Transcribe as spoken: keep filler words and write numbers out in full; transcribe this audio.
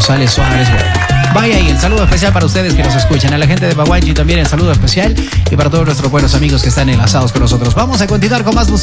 González Suárez. Bueno, vaya ahí, el saludo especial para ustedes que nos escuchan. A la gente de Baguanchi también el saludo especial y para todos nuestros buenos amigos que están enlazados con nosotros. Vamos a continuar con más música.